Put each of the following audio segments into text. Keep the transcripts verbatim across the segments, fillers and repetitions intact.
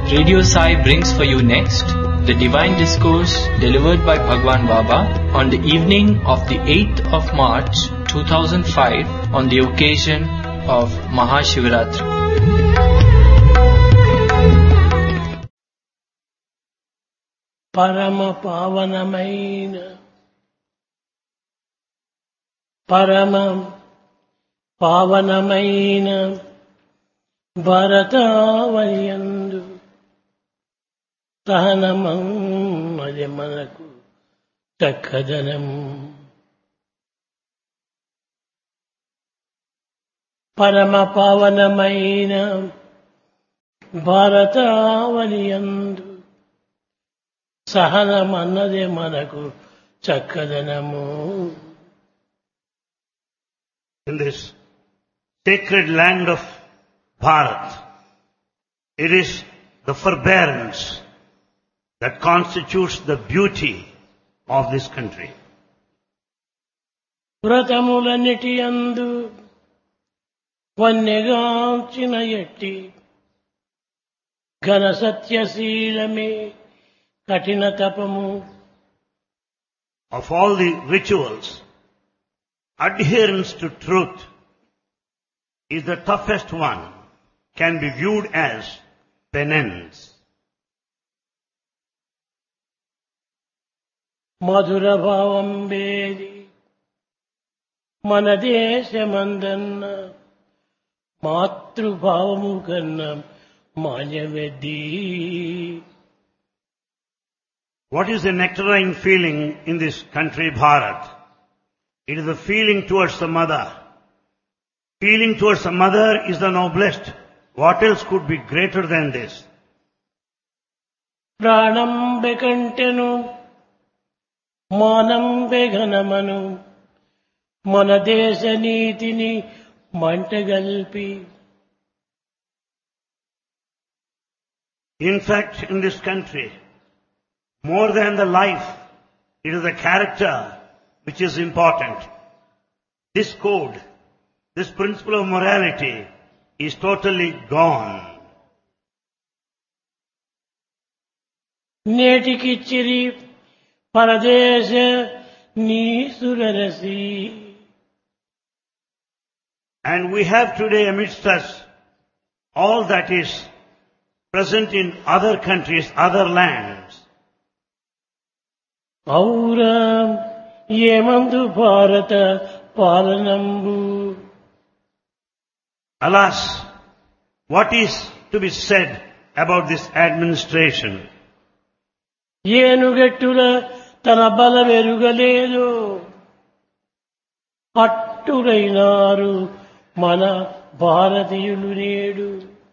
Radio Sai brings for you next the divine discourse delivered by Bhagwan Baba on the evening of the eighth of March two thousand five on the occasion of Mahashivaratri. Parama pavanamaina Parama pavanamaina Bharatavayandu సహనమం అది మనకు చక్కదనం. పరమ పావనమైన భారతావనియందు సహనమన్నదే మనకు చక్కదనము. In this sacred land of Bharat, it is the forbearance that constitutes the beauty of this country. వ్రతములన్నిటి యందు వన్నెగాంచిన ఎట్టి ఘన సత్యశీలమే కఠిన తపము. Of all the rituals, adherence to truth is the toughest one, can be viewed as penance. మధుర భావం వేది మన దేశమందన్న మాతృభావము కన్నా మాన్యవెద్ది. What is the nectarine feeling in this country, Bharat? It is the feeling towards the mother. Feeling towards the mother is the noblest. What else could be greater than this? ప్రాణం బెకంటెను మానం బెఘనమను మన దేశ నీతిని మంటగల్పి. In fact, in this country, more than the life, it is the character which is important. This code, this principle of morality is totally gone. నేటికిచ్చిరి పరదేశ నీసురరసి. And we have today amidst us all that is present in other countries, other lands. ఔరా ఏమందు భారత పాలనంబు. Alas, what is to be said about this administration? ఏనుగెట్టుల తన బలమెరుగలేదు అట్టురైనారు మన భారతీయులు నేడు.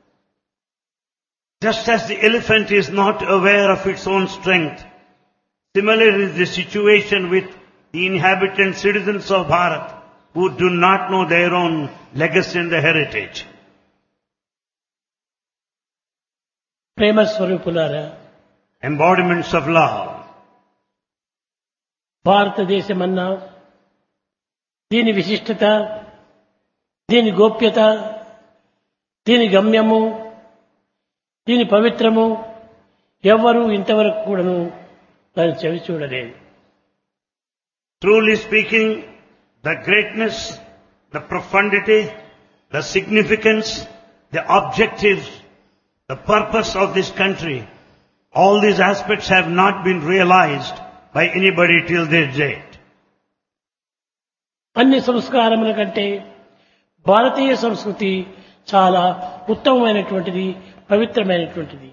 Just as the elephant is not aware of its own strength, similarly is the situation with the inhabitant citizens of Bharat who do not know their own legacy and their heritage. ప్రేమ స్వరూపులారా, Embodiments of love. భారతదేశమన్నా దీని విశిష్టత, దీని గోప్యత, దీని గమ్యము, దీని పవిత్రము ఎవ్వరూ ఇంతవరకు కూడాను దాన్ని చెవి చూడలేదు. Truly speaking, the greatness, the profundity, the significance, the objectives, the purpose of this country, all these aspects have not been realized by anybody till this date. అన్ని సంస్కారముల కంటే భారతీయ సంస్కృతి చాలా ఉత్తమమైనటువంటిది, పవిత్రమైనటువంటిది.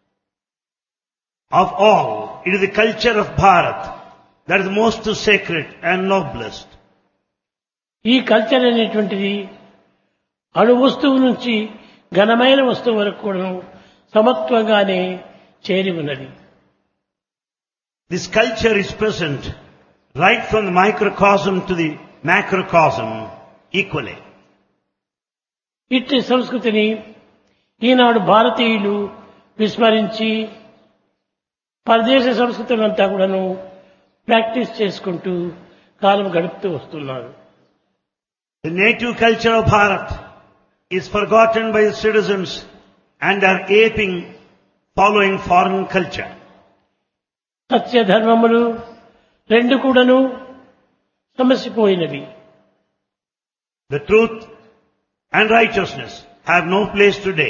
Of all, it is the culture of Bharat that is most sacred and noblest. ఈ culture అనేటువంటిది అణు వస్తువు నుంచి ఘనమైన వస్తువు వరకు కూడా సమత్వంగానే చేరి ఉన్నది. This culture is present right from the microcosm to the macrocosm equally. ఇట్టి సంస్కృతిని ఈనాడు భారతీయులు విస్మరించి పరదేశ సంస్కృతులంతా కూడాను ప్రాక్టీస్ చేసుకుంటూ కాలం గడుపుతూ వస్తున్నారు. The native culture of Bharat is forgotten by the citizens and are aping following foreign culture. సత్య ధర్మములు రెండు కూడాను సమసిపోయినవి. The truth and righteousness have no place today.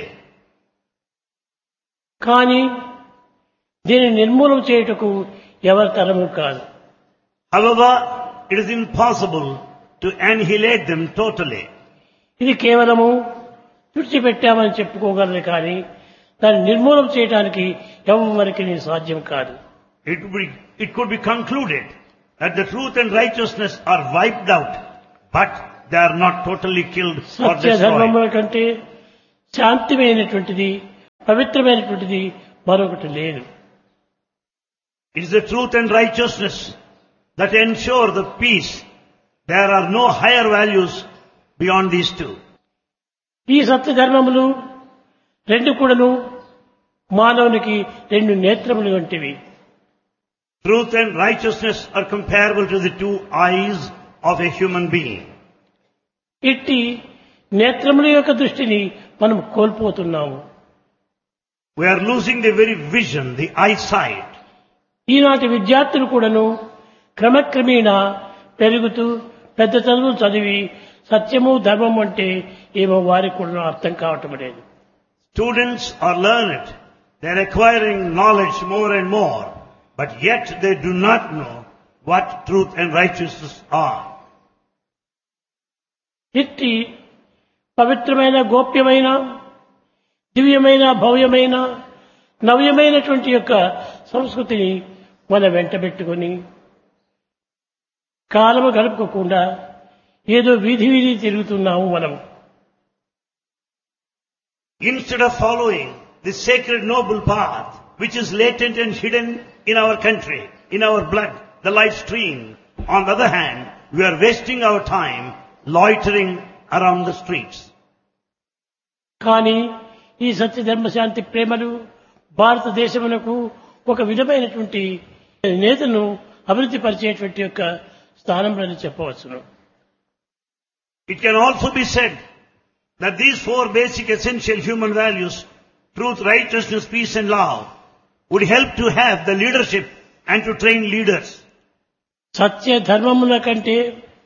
కానీ దీన్ని నిర్మూలన చేయుటకు ఎవరి తరము కాదు. However, it is impossible to annihilate them totally. ఇది కేవలము తుడిచిపెట్టామని చెప్పుకోగలరు కానీ దాన్ని నిర్మూలన చేయడానికి ఎవరికి సాధ్యం కాదు. It, would be, it could be concluded that the truth and righteousness are wiped out, but they are not totally killed or Satya destroyed. ధర్మముల కంటే శాంతిమైనటువంటిది పవిత్రమైనటువంటిది మరొకటి లేదు. It is the truth and righteousness that ensure the peace. There are no higher values beyond these two. ఈ సత్య ధర్మములు రెండు కూడాను మానవునికి రెండు నేత్రములు వంటివి. Truth and righteousness are comparable to the two eyes of a human being. ఇట్టి నేత్రముల యొక్క దృష్టిని మనం కోల్పోతున్నాము. We are losing the very vision, the eyesight. ఈనాటి విద్యార్థులు కూడాను క్రమక్రమేణా పెరుగుతూ పెద్ద చదువులు చదివి సత్యము ధర్మం అంటే ఏమో వారికి కూడా అర్థం కావటం లేదు. Students are learned. They are acquiring knowledge more and more. But yet they do not know what truth and righteousness are. ఇట్టి పవిత్రమైన గోప్యమైన దివ్యమైన భవ్యమైన నవ్యమైనటువంటి యొక్క సంస్కృతిని మన వెంటబెట్టుకొని కాలము గడుపుకోకుండా ఏదో వీధి వీధి తిరుగుతున్నాము మనం. Instead of following the sacred noble path, which is latent and hidden in our country, in our blood, the life stream, on the other hand, we are wasting our time loitering around the streets. కానీ ఈ సత్య ధర్మ శాంతి ప్రేమలు భారతదేశమునకు ఒక విధమైనటువంటి నేతను అభివృద్ధి పరిచేటువంటి యొక్క స్థానంలో చెప్పవచ్చును. It can also be said that these four basic essential human values, truth, righteousness, peace and love, would help to have the leadership and to train leaders. సత్య ధర్మముల కంటే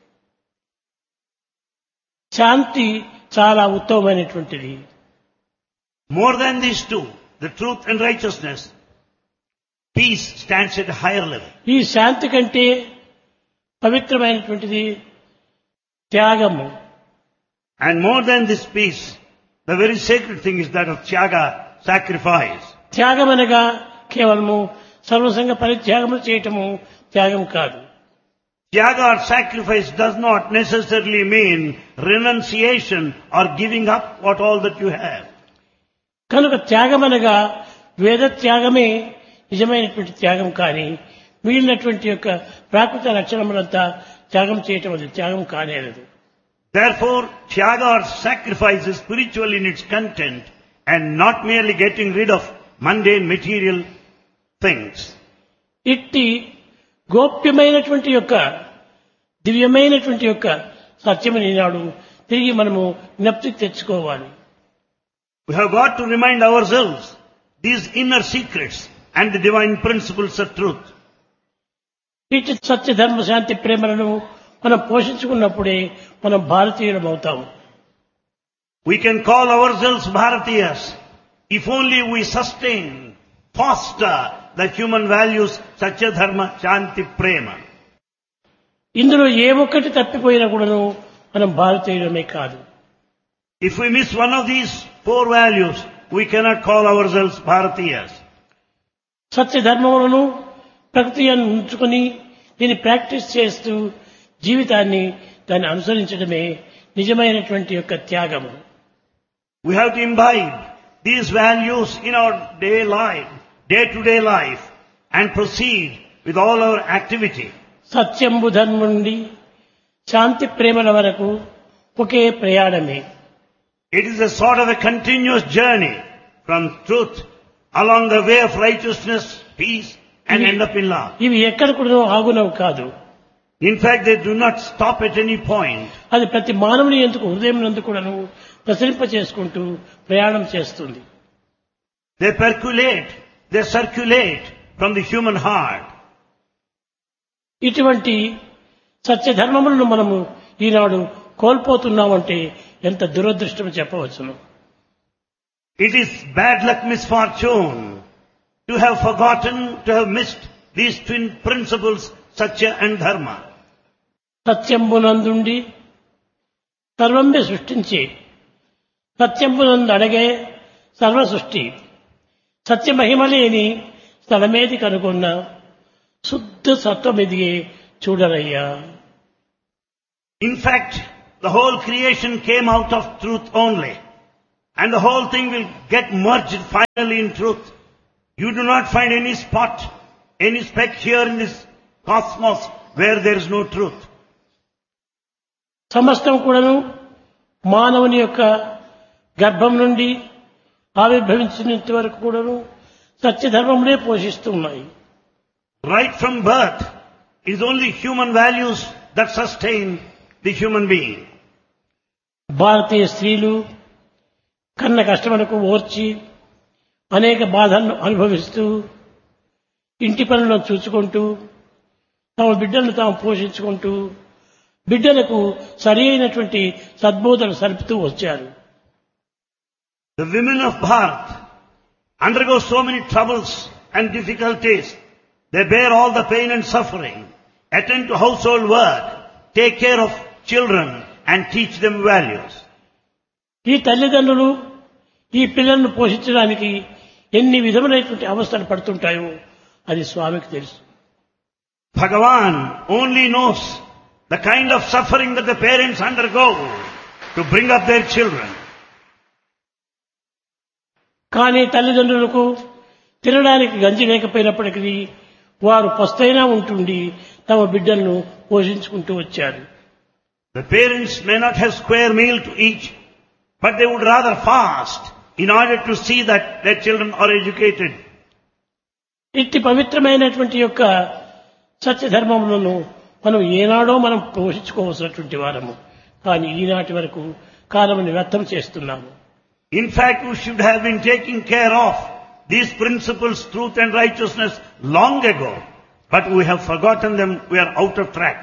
శాంతి చాలా ఉత్తమమైనటువంటిది. More than these two, the truth and righteousness, peace stands at a higher level. ఈ శాంతి కంటే పవిత్రమైనటువంటిది త్యాగము. And more than this peace, the very sacred thing is that of tyaga, sacrifice. త్యాగం అనగా కేవలము సర్వసంగ పరిత్యాగము చేయటము త్యాగం కాదు. Tyaga or sacrifice does not necessarily mean renunciation or giving up what all that you have. కనుక త్యాగం అనగా వేద త్యాగమే నిజమైనటువంటి త్యాగం కానీ మిగిలినటువంటి యొక్క ప్రాకృత లక్షణములంతా త్యాగం చేయటం అది త్యాగం కానేరదు. Therefore, tyaga or sacrifice is spiritual in its content and not merely getting rid of mundane material things. ఇట్టి గోప్యమైనటువంటి యొక్క దివ్యమైనటువంటి యొక్క సత్యముని ఈనాడు తిరిగి మనము జ్ఞప్తికి తెచ్చుకోవాలి. We have got to remind ourselves these inner secrets and the divine principles of truth. ఇట్టి సత్య ధర్మ శాంతి ప్రేమలను మనం పోషించుకున్నప్పుడే మనం భారతీయులం అవుతాము. We can call ourselves Bharatiyas if only we sustain, foster the human values Satya Dharma, Shanti, Prema. ఇందులో ఏ ఒక్కటి తప్పిపోయినా కూడాను మనం భారతీయులమే కాదు. If we miss one of these four values, we cannot call ourselves Bharatiyas. సత్య ధర్మములను ప్రకృతి ఉంచుకొని దీన్ని ప్రాక్టీస్ చేస్తూ జీవితాన్ని దాన్ని అనుసరించడమే నిజమైనటువంటి యొక్క త్యాగము. We have to imbibe these values in our day life, day-to-day life, and proceed with all our activity. సత్యంబు ధర్మం నుండి శాంతి ప్రేమల వరకు ఒకే ప్రయాణమే. It is a sort of a continuous journey from truth along the way of righteousness, peace, and end up in love. ఇవి ఎక్కడ కూడా ఆగునవు కాదు. In fact, they do not stop at any point. అది ప్రతి మానవుని ఎందుకు హృదయం నందు కూడాను ప్రసరింప చేసుకుంటూ ప్రయాణం చేస్తుంది. They percolate, they circulate from the human heart. ఇటువంటి సత్యధర్మములను మనము ఈనాడు కోల్పోతున్నామంటే ఎంత దురదృష్టం చెప్పవచ్చును. It is bad luck, misfortune, to have forgotten, to have missed these twin principles, Satya and Dharma. సత్యంబునందుండి సర్వంబి సృష్టించి సత్యంబునందు అడగే సర్వ సృష్టి సత్య మహిమలేని స్థలమేది కనుగొన్న శుద్ధ సత్వమిదిగే చూడరయ్యా. In fact, the whole creation came out of truth only. And the whole thing will get merged finally in truth. You do not find any spot, any speck here in this cosmos where there is no truth. సమస్తం కూడాను మానవుని యొక్క గర్భం నుండి ఆవిర్భవించినంత వరకు కూడాను సత్యధర్మములే పోషిస్తున్నాయి. Right from birth is only human values that sustain the human being. భారతీయ స్త్రీలు కన్న కష్టములకు ఓర్చి అనేక బాధలను అనుభవిస్తూ ఇంటి పనులను చూసుకుంటూ తమ బిడ్డలను తాము పోషించుకుంటూ బిడ్డలకు సరి అయినటువంటి సద్బోధన సలుపుతూ వచ్చారు. The women of Bharat undergo so many troubles and difficulties. They bear all the pain and suffering, attend to household work, take care of children and teach them values. ఈ తల్లిదండ్రులు ఈ పిల్లలను పోషించడానికి ఎన్ని విధములైనటువంటి అవస్థలు పడుతుంటాయో అది స్వామికి తెలుసు. Bhagavan only knows the kind of suffering that the parents undergo to bring up their children. కానీ తల్లిదండ్రులకు తినడానికి గంజి లేకపోయినప్పటికీ వారు పస్తైనా ఉంటుండి తమ బిడ్డలను పోషించుకుంటూ వచ్చారు. The parents may not have square meal to eat, but they would rather fast in order to see that their children are educated. ఇట్టి పవిత్రమైనటువంటి యొక్క సత్యధర్మములను మనం ఏనాడో మనం పోషించుకోవాల్సినటువంటి వారము. కానీ ఈనాటి వరకు కాలముని వ్యర్థం చేస్తున్నాము. In fact, we should have been taking care of these principles, truth and righteousness long ago, but we have forgotten them. We are out of track.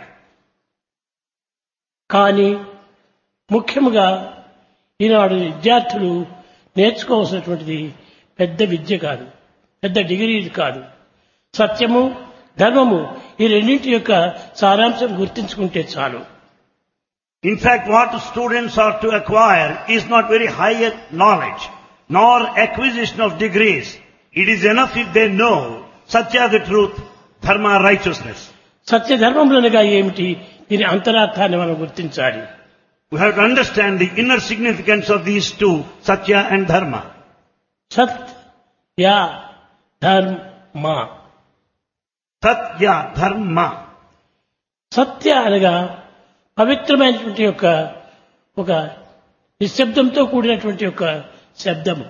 కానీ ముఖ్యముగా ఈనాడు విద్యార్థులు నేర్చుకోవాల్సినటువంటిది పెద్ద విద్య కాదు, పెద్ద డిగ్రీలు కాదు. సత్యము ధర్మము ఈ రెండింటి యొక్క సారాంశం గుర్తించుకుంటే చాలు. In fact, what students are to acquire is not very higher knowledge, nor acquisition of degrees. It is enough if they know Satya, the truth, Dharma, righteousness. సత్య ధర్మములనగా ఏమిటి, దీని అంతరార్థాన్ని మనం గుర్తించాలి. We have to understand the inner significance of these two, Satya and Dharma. సత్య ధర్మ. Satya, Dharma. సత్య అనగా పవిత్రమైనటువంటి యొక్క ఒక నిశ్శబ్దంతో కూడినటువంటి యొక్క శబ్దము.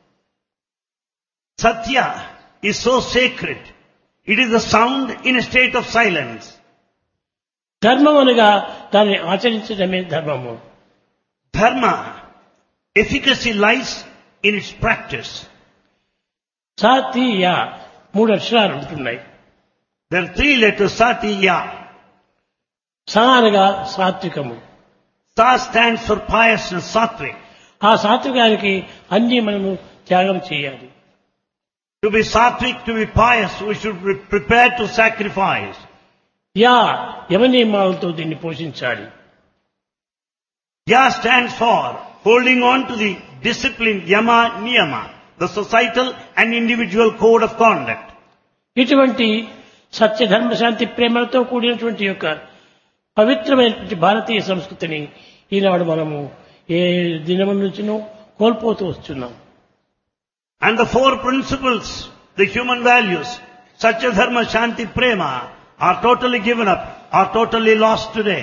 Satya is so sacred. It is a sound in a state of silence. ధర్మం అనగా దాన్ని ఆచరించడమే ధర్మము. Dharma, efficacy lies in its practice. సాతియ మూడు అక్షరాలు ఉంటున్నాయి. There are three letters, Satya. సా అనగా సాత్వికము. Sa stands for piousness, sattvic. ఆ సాత్వికానికి అన్ని మనము త్యాగం చేయాలి. To be sattvic, to be pious, we should be prepared to sacrifice. Yeah యమనియమాలతో దీన్ని పోషించాలి. Ya stands for holding on to the discipline, yama, niyama, the societal and individual code of conduct. ఇటువంటి సత్య ధర్మ శాంతి ప్రేమలతో కూడినటువంటి యొక్క పవిత్రమైనటువంటి భారతీయ సంస్కృతిని ఈనాడు మనము ఏ దినము నుంచినో కోల్పోతూ వస్తున్నాం. And the four principles, the human values, Satya, Dharma, Shanti, Prema, are totally given up, are totally lost today.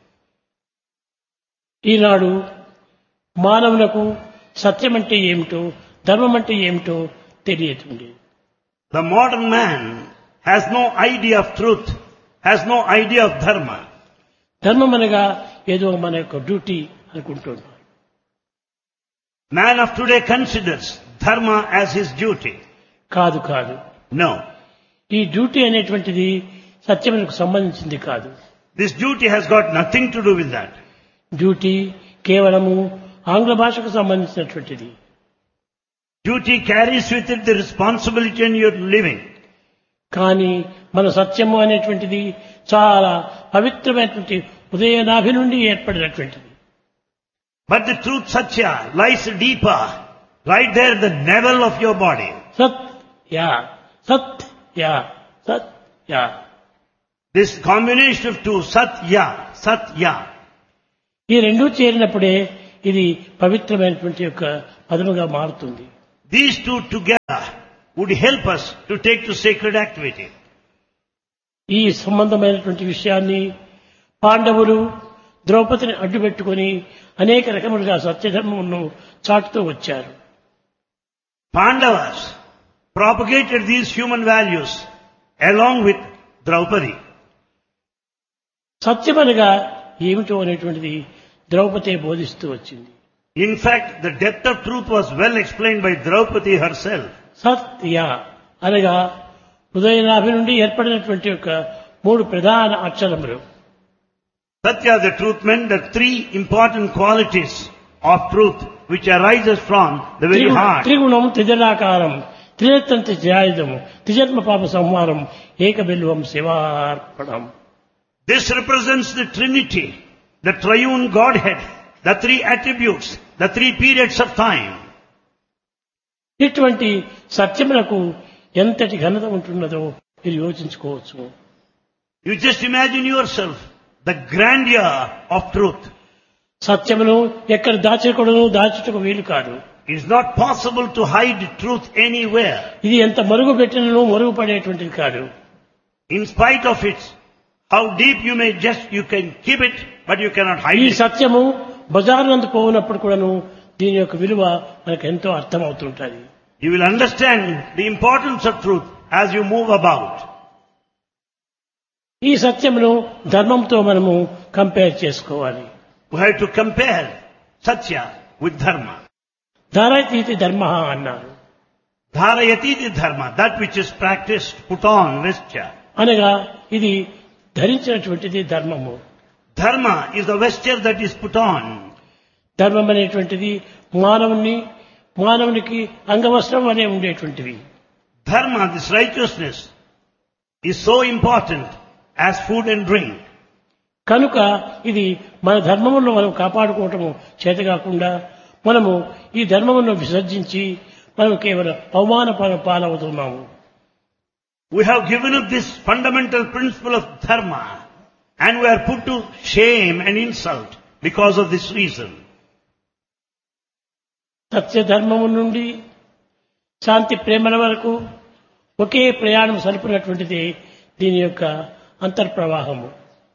ఈనాడు మానవులకు సత్యం అంటే ఏమిటో ధర్మం అంటే ఏమిటో తెలియతుంది. The modern man has no idea of truth, has no idea of dharma. ధర్మం అనగా ఏదో మన యొక్క డ్యూటీ అనుకుంటున్నాడు. Man of today considers dharma as his duty. కాదు కాదు No. ఈ డ్యూటీ అనేటువంటిది సత్యమునకు సంబంధించింది కాదు. This duty has got nothing to do with that. Duty కేవలము ఆంగ్ల భాషకు సంబంధించినటువంటిది. Duty carries with it the responsibility in your living. కానీ మన సత్యము అనేటువంటిది చాలా పవిత్రమైనటువంటి ఉదయనాభి నుండి ఏర్పడినటువంటిది. But the truth Satya lies deeper, right there at the navel of your body. Satya Satya Satya. This combination of two, Satya, Satya. ఈ రెండూ చేరినప్పుడే ఇది పవిత్రమైనటువంటి యొక్క పదముగా మారుతుంది. These two together would help us to take to sacred activity. ఈ సంబంధమైనటువంటి విషయాన్ని పాండవులు ద్రౌపదిని అడ్డుపెట్టుకుని అనేక రకములుగా సత్యధర్మమును చాటుతూ వచ్చారు. Pandavas propagated these human values along with Draupadi. సత్యమనగా ఏమిటో అనేటువంటిది ద్రౌపదే బోధిస్తూ వచ్చింది. In fact, the depth of truth was well explained by Draupadi herself. సత్య అనగా హృదయనాభి నుండి ఏర్పడినటువంటి యొక్క మూడు ప్రధాన అక్షరములు. Satya, the truth, meant the three important qualities of truth which arises from the very heart. త్రిగుణం త్రిజలాకారం త్రినేత్రం త్రిజాయుధము త్రిజన్మ పాప సంహారం ఏకబిల్వం శివార్పణం. This represents the Trinity, the triune Godhead, the three attributes, the three periods of time. ఇటువంటి సత్యములకు ఎంతటి ఘనత ఉంటున్నదో మీరు యోచించుకోవచ్చు. You just imagine yourself the grandeur of truth. సత్యమును ఎక్కడ దాచకూడదు, దాచుటకు వీలు కాదు. It is not possible to hide truth anywhere. ఇది ఎంత మరుగు పెట్టినను మరుగు పడేటువంటిది కాదు. In spite of it, how deep you may just, you can keep it, but you cannot hide ఈ it. సత్యము బజార్నందు పోయినప్పుడు కూడాను దీని యొక్క విలువ మనకు ఎంతో అర్థమవుతుంటుంది. You will understand the importance of truth as you move about. ఈ సత్యమును ధర్మంతో మనము కంపేర్ చేసుకోవాలి. We have to compare Satya with Dharma. ధారయతీతి ధర్మ అన్నారు. Dharayati the Dharma, that which is practiced, put on, vesture. అనగా ఇది ధరించినటువంటిది ధర్మము. Dharma is the vesture that is put on. ధర్మం అనేటువంటిది మానవుని మానవునికి అంగవస్త్రం అనే ఉండేటువంటివి. Dharma, this righteousness, is so important as food and drink. కనుక ఇది మన ధర్మమును మనం కాపాడుకోవటము చేతకాకుండా మనము ఈ ధర్మమును విసర్జించి మనం కేవలం అవమాన పాలవుతున్నాము. We have given up this fundamental principle of Dharma and we are put to shame and insult because of this reason. సత్య ధర్మము నుండి శాంతి ప్రేమల వరకు ఒకే ప్రయాణం సలుపునటువంటిది దీని యొక్క అంతర్ప్రవాహము.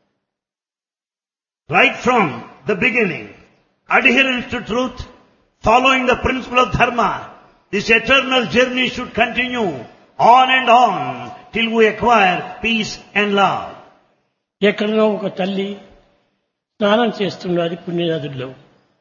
Right from the beginning, adherence to truth, following the principle of Dharma, this eternal journey should continue on and on till we acquire peace and love. ఎక్కడనో ఒక తల్లి స్నానం చేస్తున్నది పుణ్యనదుల్లో.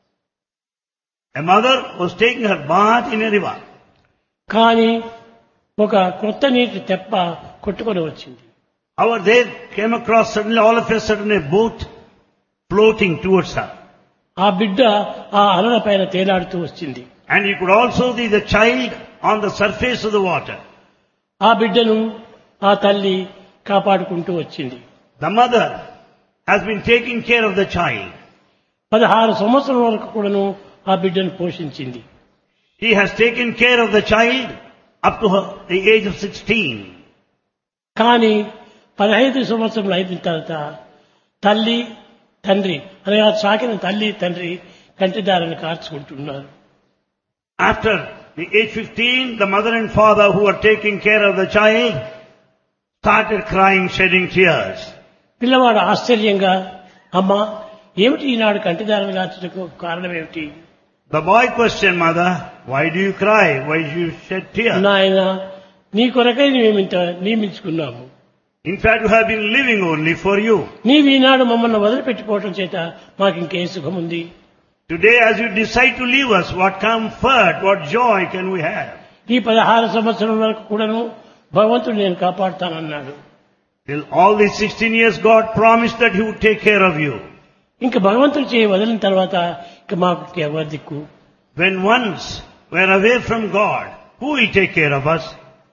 A mother was taking her bath in a river. కానీ ఒక కొత్త నీటి తెప్ప కొట్టుకొని వచ్చింది. However, they came across suddenly, all of a sudden, a boat floating towards her. ఆ బిడ్డ ఆ అలల పైన తేలాడుతూ వచ్చింది. And you could also see the child on the surface of the water. ఆ బిడ్డను ఆ తల్లి కాపాడుకుంటూ వచ్చింది. The mother has been taking care of the child. పదహారు సంవత్సరాల వరకు కూడాను ఆ బిడ్డను పోషించింది. She has taken care of the child up to her, the age of sixteen. కానీ పదహైదు సంవత్సరాలు అయిపోయిన తర్వాత తల్లి తండ్రి అనగా సాకిన తల్లి తండ్రి కంటిదారిని కార్చుకుంటున్నారు. After the age fifteen, the mother and father who were taking care of the child started crying, shedding tears. పిల్లవాడు ఆశ్చర్యంగా అమ్మా ఏమిటి ఈనాడు కంటిదారిని కార్చడానికి కారణం ఏమిటి? The boy questioned mother, why do you cry? Why do you shed tears? నాయన నీ కొరకై మేము ఇంత నియమించుకున్నాము. In fact, we have been living only for you. నీవు ఈనాడు మమ్మల్ని వదిలిపెట్టిపోవటం చేత మాకు ఇంకే సుఖం ఉంది. Today, as you decide to leave us, what comfort, what joy can we have? ఈ పదహారు సంవత్సరం వరకు కూడాను భగవంతుడు నేను కాపాడుతానన్నాడు. Till all these sixteen years, God promised that He would take care of you. ఇంకా భగవంతుడు చేయి వదిలిన తర్వాత ఇక మాకు ఎవరి దిక్కు? When once we are away from God, who will take care of us?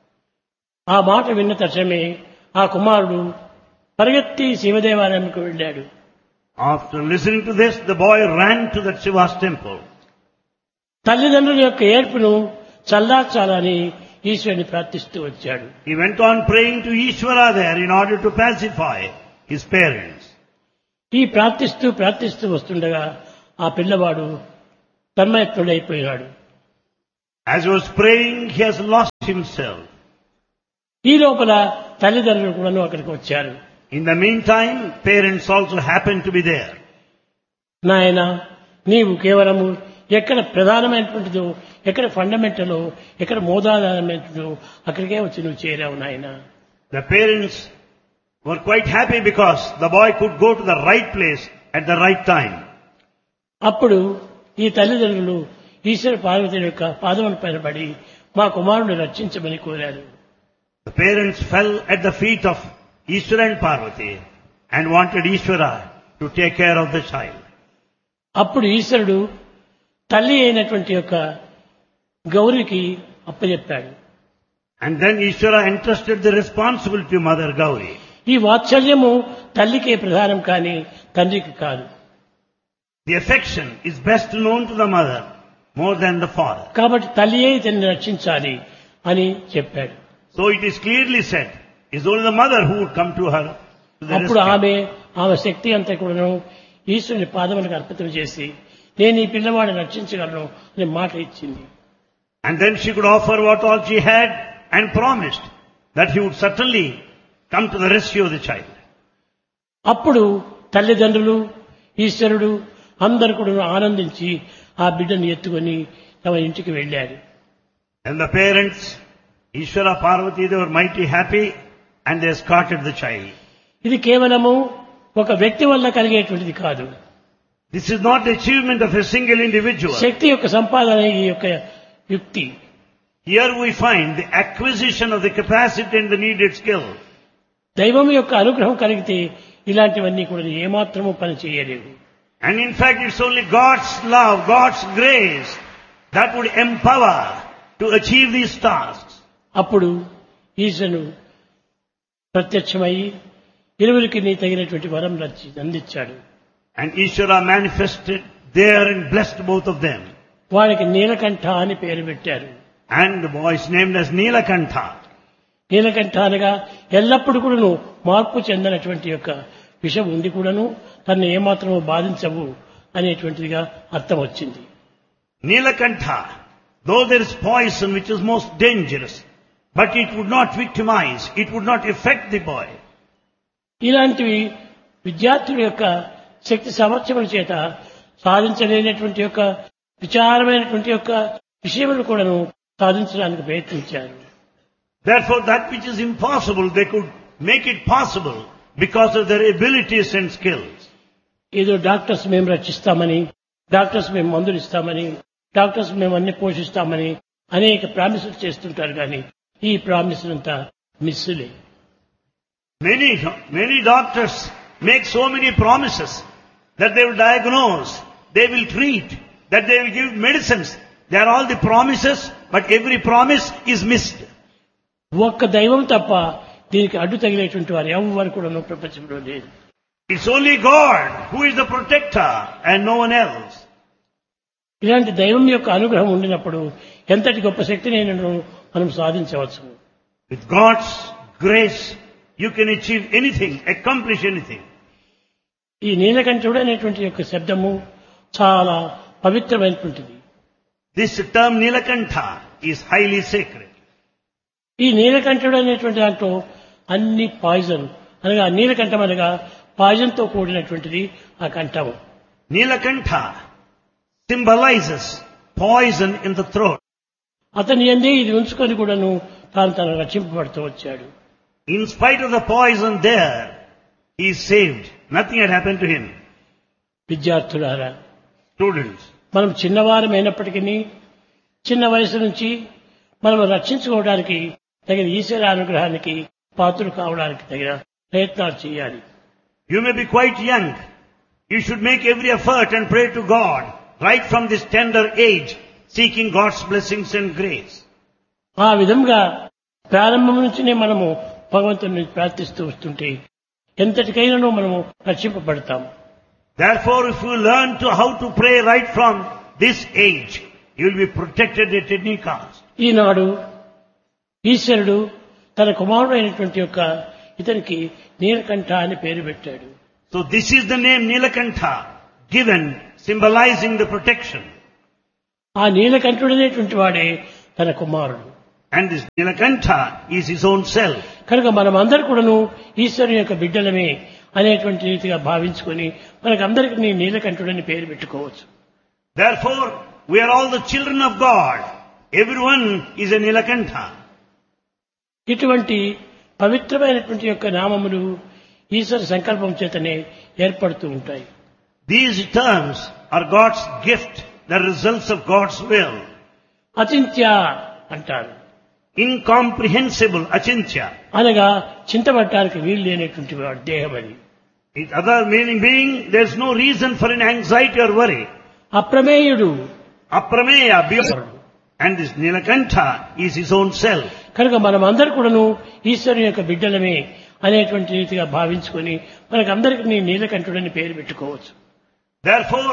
ఆ మాట విన్న తక్షణమే ఆ కుమారుడు పరిగెత్తి శివదేవాలయంకు వెళ్ళాడు. After listening to this, the boy ran to that Shiva's temple. తల్లిదండ్రుల యొక్క ఏడ్పును చల్లార్చాలని ఈశ్వరుని ప్రార్థిస్తూ వచ్చాడు. He went on praying to Ishvara there in order to pacify his parents. ఈ ప్రార్థిస్తూ ప్రార్థిస్తూ వస్తుండగా ఆ పిల్లవాడు తన్మయత్తుడైపోయాడు. As he was praying, he has lost himself. ఈ లోపల తల్లిదండ్రులు కూడాను అక్కడికి వచ్చారు. In the meantime, parents also happened to be there. నాయన, నీవు కేవలము ఎక్కడ ప్రధానమైనటువంటిదో, ఎక్కడ ఫండమెంటలో, ఎక్కడ మూలాధారమైనదో అక్కడికే వచ్చి నువ్వు చేరావు నాయన. The parents were quite happy because the boy could go to the right place at the right time. అప్పుడు ఈ తల్లిదండ్రులు ఈశ్వర పార్వతి యొక్క పాదముల పైన పడి మా కుమారుడిని రక్షించమని కోరారు. The parents fell at the feet of Ishvara and Parvati and wanted Ishvara to take care of the child. అప్పుడు ఈశ్వరుడు తల్లి అయినటువంటి యొక్క గౌరికి అప్పచెప్పాడు. And then Ishvara entrusted the responsibility to Mother Gauri. ఈ వాత్సల్యము తల్లికే ప్రధానం కానీ తండ్రికి కాదు. The affection is best known to the mother more than the father. కాబట్టి తల్లియే ఇతన్ని రక్షించాలి అని చెప్పాడు. So it is clearly said, it's only the mother who would come to her to the అప్పుడు rescue. ఆమె ఆమె శక్తి అంతా కూడాను ఈశ్వరుని పాదములకు అర్పితం చేసి నేను ఈ పిల్లవాడిని రక్షించగలను అనే మాట ఇచ్చింది. And then she could offer what all she had and promised that he would certainly come to the rescue of the child. అప్పుడు తల్లిదండ్రులు ఈశ్వరుడు అందరూ కూడా ఆనందించి ఆ బిడ్డను ఎత్తుకొని తమ ఇంటికి వెళ్ళారు. And the parents, Ishvara, Parvati, they were mighty happy and they escorted the child. ఇది కేవలము ఒక వ్యక్తి వల్ల కలిగేటువంటిది కాదు. This is not the achievement of a single individual. శక్తి యొక్క సంపాదన ఈ యొక్క యుక్తి. Here we find the acquisition of the capacity and the needed skill. దైవం యొక్క అనుగ్రహం కలిగితే ఇలాంటివన్నీ కూడా ఏమాత్రము పని చేయలేవు. And in fact, it's only God's love, God's grace that would empower to achieve these tasks. అప్పుడు ఈశ్వరుడు ప్రత్యక్షమై ఇరువురికి నీ తగినటువంటి వరం రచి అందించాడు. And Ishvara manifested there and blessed both of them. వారికి నీలకంఠ అని పేరు పెట్టారు. And the boy is named as Nilakantha. Neelakantha అనగా ఎల్లప్పుడూ కూడాను మార్పు చెందినటువంటి యొక్క విషం ఉంది కూడాను తనను ఏమాత్రమూ బాధించవు అనేటువంటిదిగా అర్థం వచ్చింది. Nilakantha, though there is poison which is most dangerous, but it would not victimize, it would not affect the boy. ఇలాంటివి విద్యార్థుల యొక్క శక్తి సామర్థ్యముల చేత సాధించలేనటువంటి యొక్క విచారమైనటువంటి యొక్క విషయములు కూడాను సాధించడానికి ప్రయత్నించారు. Therefore, that which is impossible, they could make it possible because of their abilities and skills. ఏదో డాక్టర్స్ మేము రక్షిస్తామని, డాక్టర్స్ మేము మందులు ఇస్తామని, డాక్టర్స్ మేము అన్ని పోషిస్తామని అనేక ప్రామిసులు చేస్తుంటారు కానీ ఈ ప్రామిసులంతా మిస్సులే. Many, many doctors make so many promises that they will diagnose, they will treat, that they will give medicines. They are all the promises, but every promise is missed. ఒక్క దైవం తప్ప దీనికి అడ్డు తగిలేటువంటి వారు ఎవరు కూడా ప్రపంచంలో లేదు. It's only God who is the protector and no one else. ఇలాంటి దైవం యొక్క అనుగ్రహం ఉండినప్పుడు ఎంతటి గొప్ప శక్తిని మనం సాధించవచ్చు. With God's grace, you can achieve anything, accomplish anything. ఈ నీలకంఠుడు అనేటువంటి యొక్క శబ్దము చాలా పవిత్రమైనటువంటిది. This term Nilakantha is highly sacred. ఈ నీలకంఠుడు అనేటువంటి దాంట్లో అన్ని పాయిజన్ అనగా నీలకంఠం అనగా పాయిజన్ తో కూడినటువంటిది ఆ కంఠము. Nilakantha symbolizes poison in the throat. అతని యందే ఇది ఉంచుకొని కూడాను తాను తను రక్షింపబడుతూ వచ్చాడు. In spite of the poison there, he is saved. Nothing had happened to him. విద్యార్థులారా, Students, మనం చిన్నవారమైనప్పటికీ చిన్న వయసు నుంచి మనం రక్షించుకోవడానికి తగిన ఈశ్వర అనుగ్రహానికి పాత్రలు కావడానికి తగిన ప్రయత్నాలు చేయాలి. you may be quite young. You should make every effort and pray to God right from this tender age, seeking God's blessings and grace. ఆ విధంగా ప్రారంభం నుంచినే మనము భగవంతుని ప్రార్థిస్తూ వస్తుంటే ఎంతటికైనా మనము రక్షింపబడతాం. Therefore, if you learn to how to pray right from this age, you will be protected at any cost. ఈనాడు ఈశ్వరుడు తన కుమారుడైనటువంటి యొక్క ఇతనికి నీలకంఠ అని పేరు పెట్టాడు. So this is the name Nilakantha, given symbolizing the protection. ఆ నీలకంఠుడనేటువంటి వాడే తన కుమారుడు. And this Nilakantha is his own self. కనుక మనం అందరూ కూడాను ఈశ్వరుని యొక్క బిడ్డలమే అనేటువంటి రీతిగా భావించుకొని మనకందరికీ నీ నీలకంఠుడని పేరు పెట్టుకోవచ్చు. Therefore, we are all the children of God. Everyone is a Nilakantha. ఇటువంటి పవిత్రమైనటువంటి యొక్క నామములు ఈశ్వర సంకల్పం చేతనే ఏర్పడుతూ ఉంటాయి. These terms are God's gift, the results of God's will. అచింత్య అంటారు. Incomprehensible, achintya. అనగా చింతపడటానికి వీలు లేనటువంటి వాడు దేహం అది. Its other meaning being, there is no reason for an anxiety or worry. అప్రమేయుడు. Aprameya, beyond. And this Nilakantha is his own self. కనుక మనం అందరూ కూడాను ఈశ్వరుని యొక్క బిడ్డలమే అనేటువంటి రీతిగా భావించుకొని మనకందరికీ నీ నీలకంఠుడని పేరు పెట్టుకోవచ్చు. Therefore,